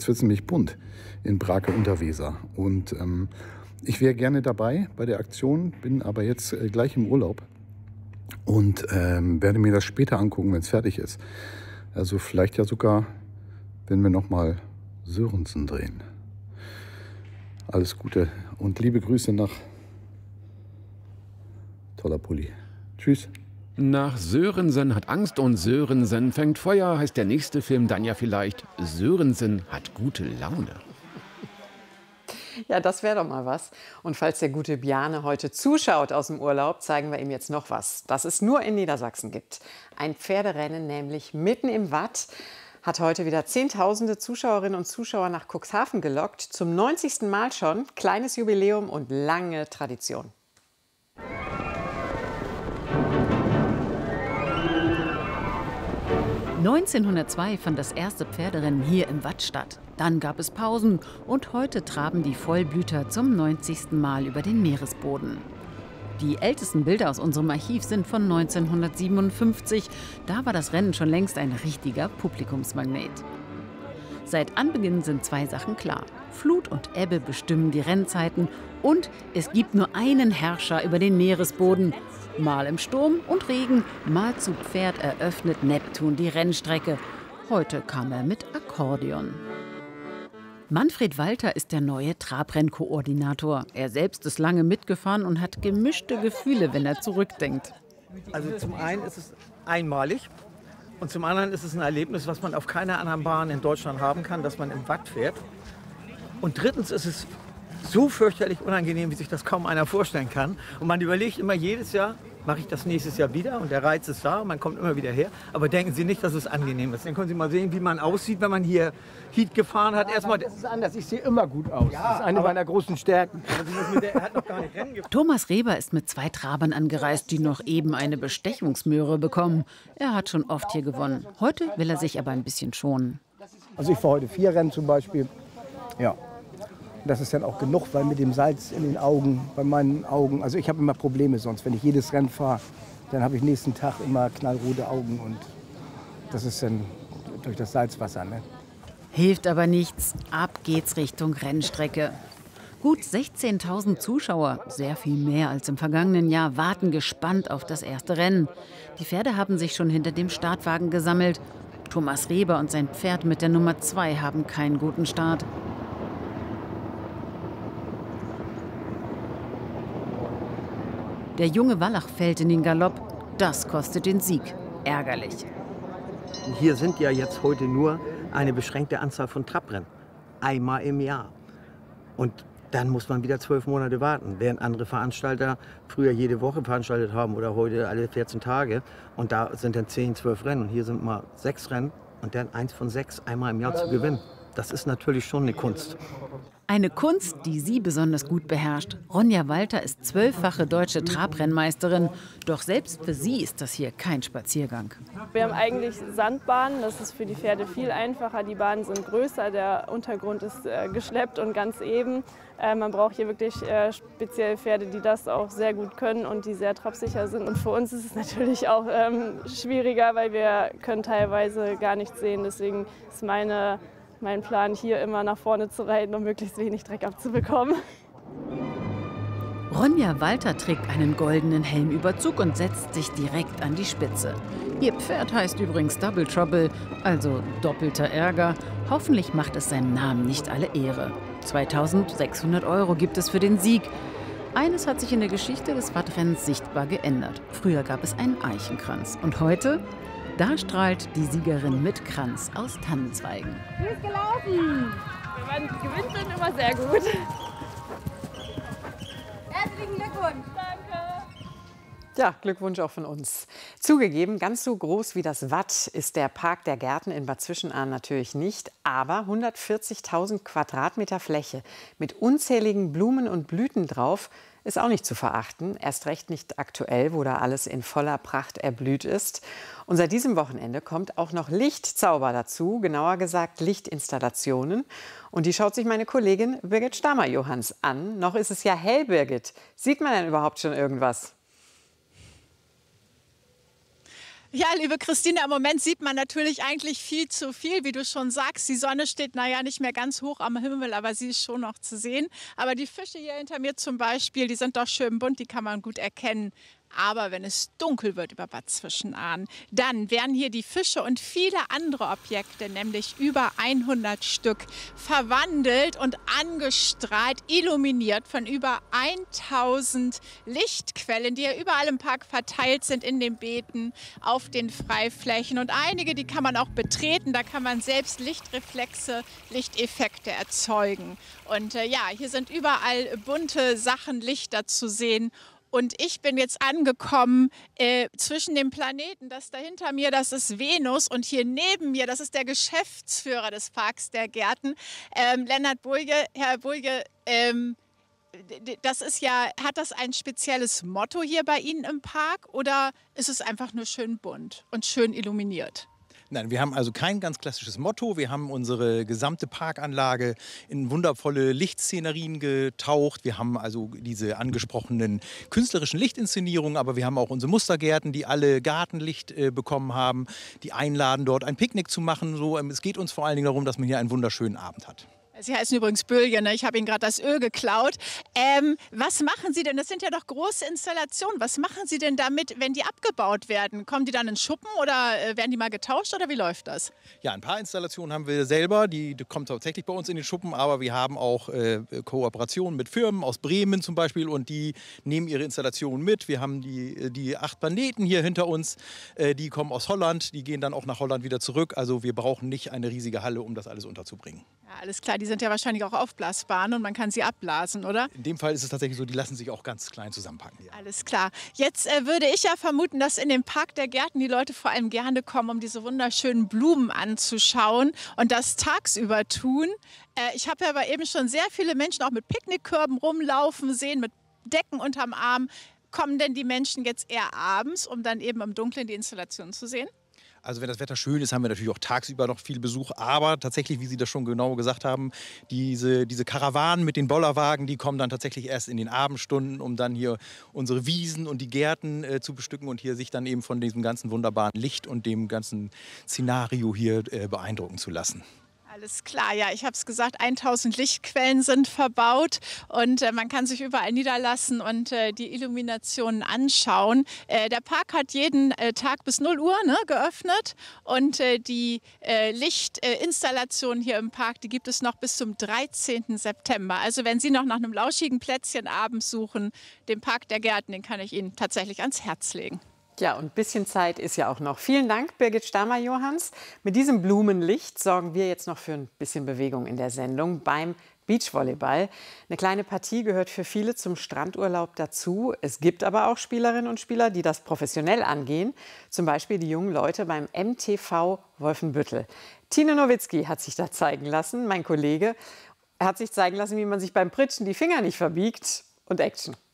wird es nämlich bunt in Brake unter Weser. Und ich wäre gerne dabei bei der Aktion, bin aber jetzt gleich im Urlaub und werde mir das später angucken, wenn es fertig ist. Also vielleicht ja sogar, wenn wir nochmal Sörensen drehen. Alles Gute und liebe Grüße nach toller Pulli. Tschüss. Nach Sörensen hat Angst und Sörensen fängt Feuer, heißt der nächste Film dann ja vielleicht Sörensen hat gute Laune. Ja, das wäre doch mal was. Und falls der gute Bjarne heute zuschaut aus dem Urlaub, zeigen wir ihm jetzt noch was, das es nur in Niedersachsen gibt. Ein Pferderennen, nämlich mitten im Watt, hat heute wieder Zehntausende Zuschauerinnen und Zuschauer nach Cuxhaven gelockt. Zum 90. Mal schon. Kleines Jubiläum und lange Tradition. (1902) fand das erste Pferderennen hier im Watt statt. Dann gab es Pausen und heute traben die Vollblüter zum 90. Mal über den Meeresboden. Die ältesten Bilder aus unserem Archiv sind von 1957. Da war das Rennen schon längst ein richtiger Publikumsmagnet. Seit Anbeginn sind zwei Sachen klar. Flut und Ebbe bestimmen die Rennzeiten und es gibt nur einen Herrscher über den Meeresboden. Mal im Sturm und Regen, mal zu Pferd eröffnet Neptun die Rennstrecke. Heute kam er mit Akkordeon. Manfred Walter ist der neue Trabrennkoordinator. Er selbst ist lange mitgefahren und hat gemischte Gefühle, wenn er zurückdenkt. Also zum einen ist es einmalig und zum anderen ist es ein Erlebnis, was man auf keiner anderen Bahn in Deutschland haben kann, dass man im Watt fährt. Und drittens ist es so fürchterlich unangenehm, wie sich das kaum einer vorstellen kann. Und man überlegt immer jedes Jahr, mache ich das nächstes Jahr wieder? Und der Reiz ist da, man kommt immer wieder her. Aber denken Sie nicht, dass es angenehm ist. Dann können Sie mal sehen, wie man aussieht, wenn man hier Heat gefahren hat. Erstmal, das ist anders, ich sehe immer gut aus. Ja, das ist eine meiner großen Stärken. Er hat noch gar nicht Rennen gefahren. Thomas Reber ist mit zwei Trabern angereist, die noch eben eine Bestechungsmöhre bekommen. Er hat schon oft hier gewonnen. Heute will er sich aber ein bisschen schonen. Also ich fahre heute 4 Rennen zum Beispiel. Ja. Das ist dann auch genug, weil mit dem Salz in den Augen, bei meinen Augen, also ich habe immer Probleme sonst. Wenn ich jedes Rennen fahre, dann habe ich nächsten Tag immer knallrote Augen und das ist dann durch das Salzwasser. Ne? Hilft aber nichts. Ab geht's Richtung Rennstrecke. Gut 16.000 Zuschauer, sehr viel mehr als im vergangenen Jahr, warten gespannt auf das erste Rennen. Die Pferde haben sich schon hinter dem Startwagen gesammelt. Thomas Reber und sein Pferd mit der Nummer 2 haben keinen guten Start. Der junge Wallach fällt in den Galopp. Das kostet den Sieg. Ärgerlich. Hier sind ja jetzt heute nur eine beschränkte Anzahl von Trabrennen. Einmal im Jahr. Und dann muss man wieder 12 Monate warten. Während andere Veranstalter früher jede Woche veranstaltet haben oder heute alle 14 Tage. Und da sind dann 10, 12 Rennen. Und hier sind mal 6 Rennen und dann 1 von 6 einmal im Jahr zu gewinnen. Das ist natürlich schon eine Kunst. Eine Kunst, die sie besonders gut beherrscht. Ronja Walter ist 12-fache deutsche Trabrennmeisterin. Doch selbst für sie ist das hier kein Spaziergang. Wir haben eigentlich Sandbahnen, das ist für die Pferde viel einfacher. Die Bahnen sind größer, der Untergrund ist geschleppt und ganz eben. Man braucht hier wirklich speziell Pferde, die das auch sehr gut können und die sehr trabsicher sind. Und für uns ist es natürlich auch schwieriger, weil wir können teilweise gar nichts sehen. Deswegen ist mein Plan, hier immer nach vorne zu reiten, um möglichst wenig Dreck abzubekommen. Ronja Walter trägt einen goldenen Helmüberzug und setzt sich direkt an die Spitze. Ihr Pferd heißt übrigens Double Trouble, also doppelter Ärger. Hoffentlich macht es seinem Namen nicht alle Ehre. 2.600 € gibt es für den Sieg. Eines hat sich in der Geschichte des Wattrennens sichtbar geändert. Früher gab es einen Eichenkranz. Und heute? Da strahlt die Siegerin mit Kranz aus Tannenzweigen. Wie ist gelaufen? Wenn man gewinnt, dann immer sehr gut. Herzlichen Glückwunsch. Danke. Ja, Glückwunsch auch von uns. Zugegeben, ganz so groß wie das Watt ist der Park der Gärten in Bad Zwischenahn natürlich nicht. Aber 140.000 Quadratmeter Fläche mit unzähligen Blumen und Blüten drauf ist auch nicht zu verachten. Erst recht nicht aktuell, wo da alles in voller Pracht erblüht ist. Und seit diesem Wochenende kommt auch noch Lichtzauber dazu, genauer gesagt Lichtinstallationen. Und die schaut sich meine Kollegin Birgit Stamer-Johanns an. Noch ist es ja hell, Birgit. Sieht man denn überhaupt schon irgendwas? Ja, liebe Christine, im Moment sieht man natürlich eigentlich viel zu viel, wie du schon sagst. Die Sonne steht, naja, nicht mehr ganz hoch am Himmel, aber sie ist schon noch zu sehen. Aber die Fische hier hinter mir zum Beispiel, die sind doch schön bunt, die kann man gut erkennen. Aber wenn es dunkel wird über Bad Zwischenahn, dann werden hier die Fische und viele andere Objekte, nämlich über 100 Stück, verwandelt und angestrahlt, illuminiert von über 1000 Lichtquellen, die ja überall im Park verteilt sind, in den Beeten, auf den Freiflächen. Und einige, die kann man auch betreten, da kann man selbst Lichtreflexe, Lichteffekte erzeugen. Und ja, hier sind überall bunte Sachen, Lichter zu sehen. Und ich bin jetzt angekommen zwischen den Planeten. Das da hinter mir, das ist Venus. Und hier neben mir, das ist der Geschäftsführer des Parks der Gärten, Lennart Bulge. Herr Bulge, das ist ja, hat das ein spezielles Motto hier bei Ihnen im Park? Oder ist es einfach nur schön bunt und schön illuminiert? Nein, wir haben also kein ganz klassisches Motto. Wir haben unsere gesamte Parkanlage in wundervolle Lichtszenerien getaucht. Wir haben also diese angesprochenen künstlerischen Lichtinszenierungen, aber wir haben auch unsere Mustergärten, die alle Gartenlicht bekommen haben, die einladen, dort ein Picknick zu machen. So, es geht uns vor allen Dingen darum, dass man hier einen wunderschönen Abend hat. Sie heißen übrigens Bölje, ne? Ich habe Ihnen gerade das Öl geklaut. Was machen Sie denn? Das sind ja doch große Installationen. Was machen Sie denn damit, wenn die abgebaut werden? Kommen die dann in Schuppen oder werden die mal getauscht oder wie läuft das? Ja, ein paar Installationen haben wir selber. Die kommen tatsächlich bei uns in den Schuppen. Aber wir haben auch Kooperationen mit Firmen aus Bremen zum Beispiel. Und die nehmen ihre Installationen mit. Wir haben die 8 Planeten hier hinter uns. Die kommen aus Holland. Die gehen dann auch nach Holland wieder zurück. Also wir brauchen nicht eine riesige Halle, um das alles unterzubringen. Ja, alles klar. Die sind ja wahrscheinlich auch aufblasbar und man kann sie abblasen, oder? In dem Fall ist es tatsächlich so, die lassen sich auch ganz klein zusammenpacken. Ja. Alles klar. Jetzt würde ich ja vermuten, dass in den Park der Gärten die Leute vor allem gerne kommen, um diese wunderschönen Blumen anzuschauen und das tagsüber tun. Ich habe ja aber eben schon sehr viele Menschen auch mit Picknickkörben rumlaufen sehen, mit Decken unterm Arm. Kommen denn die Menschen jetzt eher abends, um dann eben im Dunkeln die Installation zu sehen? Also wenn das Wetter schön ist, haben wir natürlich auch tagsüber noch viel Besuch. Aber tatsächlich, wie Sie das schon genau gesagt haben, diese Karawanen mit den Bollerwagen, die kommen dann tatsächlich erst in den Abendstunden, um dann hier unsere Wiesen und die Gärten zu bestücken und hier sich dann eben von diesem ganzen wunderbaren Licht und dem ganzen Szenario hier beeindrucken zu lassen. Alles klar, ja, ich habe es gesagt, 1000 Lichtquellen sind verbaut und man kann sich überall niederlassen und die Illuminationen anschauen. Der Park hat jeden Tag bis 0 Uhr geöffnet und die Lichtinstallationen hier im Park, die gibt es noch bis zum 13. September. Also wenn Sie noch nach einem lauschigen Plätzchen abends suchen, den Park der Gärten, den kann ich Ihnen tatsächlich ans Herz legen. Ja, und ein bisschen Zeit ist ja auch noch. Vielen Dank, Birgit Stamer-Johanns. Mit diesem Blumenlicht sorgen wir jetzt noch für ein bisschen Bewegung in der Sendung beim Beachvolleyball. Eine kleine Partie gehört für viele zum Strandurlaub dazu. Es gibt aber auch Spielerinnen und Spieler, die das professionell angehen. Zum Beispiel die jungen Leute beim MTV Wolfenbüttel. Tine Nowitzki hat sich da zeigen lassen, mein Kollege. Er hat sich zeigen lassen, wie man sich beim Pritschen die Finger nicht verbiegt. Und Action.